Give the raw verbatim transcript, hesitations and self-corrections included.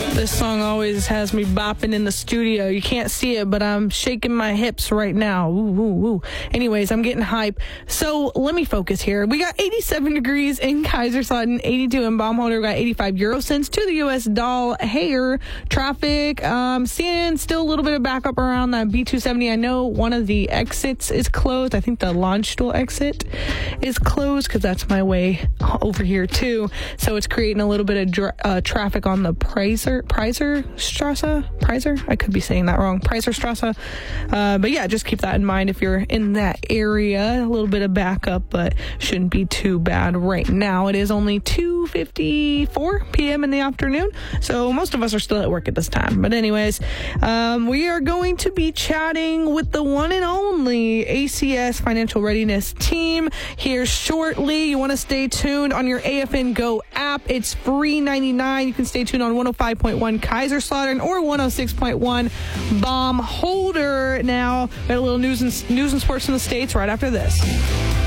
This song always has me bopping in the studio. You can't see it, but I'm shaking my hips right now. Ooh, ooh, ooh. Anyways, I'm getting hype. So let me focus here. We got eighty-seven degrees in Kaiserslautern, eighty-two in Baumholder. We got eighty-five euro cents to the U S dollar. Here, traffic, um, seeing still a little bit of backup around that B two seventy. I know one of the exits is closed. I think the Landstuhl exit is closed because that's my way over here too. So it's creating a little bit of dr- uh, traffic on the Preiser, Preiser Strasse? Preiser? I could be saying that wrong. Preiser Strasse. Uh, but yeah, just keep that in mind if you're in that area. A little bit of backup, but shouldn't be too bad right now. It is only two fifty-four p.m. in the afternoon, so most of us are still at work at this time. But anyways, um, we are going to be chatting with the one and only A C S Financial Readiness team here shortly. You want to stay tuned on your A F N Go app. It's free ninety-nine. You can stay tuned on one oh five point one Kaiserslautern or one oh six point one Baumholder. Now, got a little news and, news and sports in the States right after this.